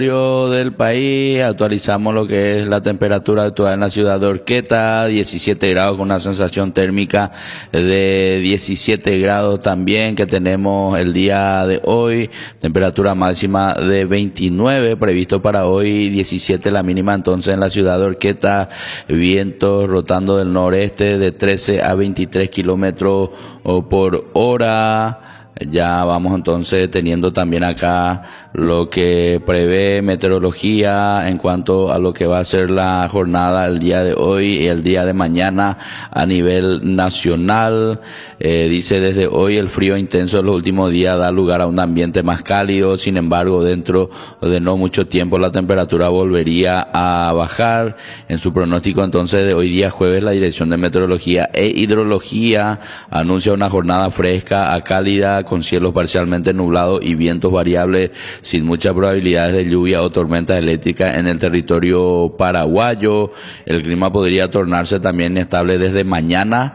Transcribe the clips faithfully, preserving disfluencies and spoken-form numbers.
Del país, actualizamos lo que es la temperatura actual en la ciudad de Horqueta, diecisiete grados con una sensación térmica de diecisiete grados también que tenemos el día de hoy, temperatura máxima de veintinueve, previsto para hoy diecisiete la mínima entonces en la ciudad de Horqueta, vientos rotando del noreste de trece a veintitrés kilómetros por hora. Ya vamos entonces teniendo también acá lo que prevé meteorología en cuanto a lo que va a ser la jornada el día de hoy y el día de mañana a nivel nacional. Eh, dice desde hoy el frío intenso de los últimos días da lugar a un ambiente más cálido, sin embargo dentro de no mucho tiempo la temperatura volvería a bajar. En su pronóstico entonces de hoy día jueves la Dirección de Meteorología e Hidrología anuncia una jornada fresca a cálida con cielos parcialmente nublados y vientos variables sin muchas probabilidades de lluvia o tormentas eléctricas en el territorio paraguayo. El clima podría tornarse también inestable desde mañana,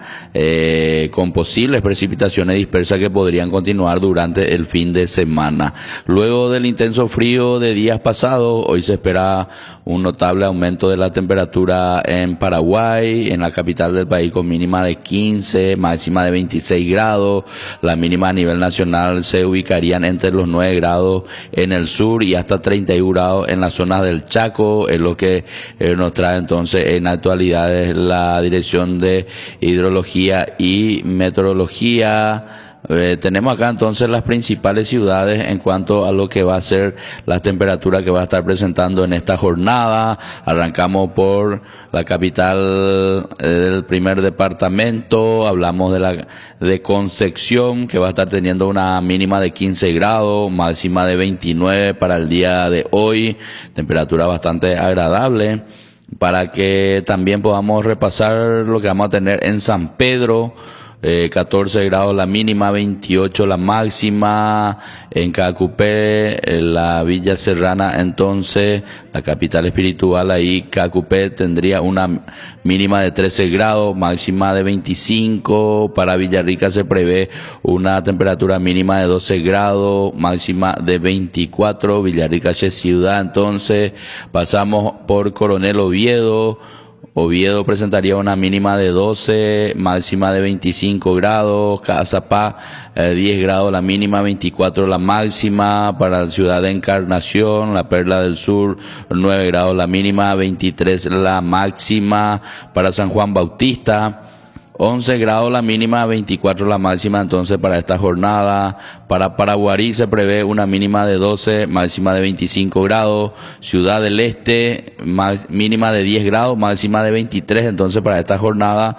eh, con posibles precipitaciones dispersas que podrían continuar durante el fin de semana. Luego del intenso frío de días pasados, hoy se espera un notable aumento de la temperatura en Paraguay, en la capital del país con mínima de quince, máxima de veintiséis grados. La mínima a nivel nacional se ubicarían entre los nueve grados en el sur y hasta treinta y uno grados en las zonas del Chaco, es lo que eh, nos trae entonces en actualidades la Dirección de Hidrología y Meteorología. Eh, tenemos acá entonces las principales ciudades en cuanto a lo que va a ser la temperatura que va a estar presentando en esta jornada. Arrancamos por la capital eh, del primer departamento, hablamos de la de Concepción, que va a estar teniendo una mínima de quince grados, máxima de veintinueve para el día de hoy, temperatura bastante agradable. Para que también podamos repasar lo que vamos a tener en San Pedro, Eh, catorce grados la mínima, veintiocho la máxima. En Cacupé, en la Villa Serrana, entonces, la capital espiritual, ahí Cacupé tendría una mínima de trece grados, máxima de veinticinco. Para Villarrica se prevé una temperatura mínima de doce grados, máxima de veinticuatro. Villarrica es ciudad, entonces pasamos por Coronel Oviedo. Oviedo presentaría una mínima de doce, máxima de veinticinco grados. Cazapá, eh, diez grados la mínima, veinticuatro la máxima. Para la ciudad de Encarnación, la Perla del Sur, nueve grados la mínima, veintitrés la máxima. Para San Juan Bautista, once grados la mínima, veinticuatro la máxima entonces para esta jornada. Para Paraguarí se prevé una mínima de doce, máxima de veinticinco grados. Ciudad del Este, más, mínima de diez grados, máxima de veintitrés entonces para esta jornada.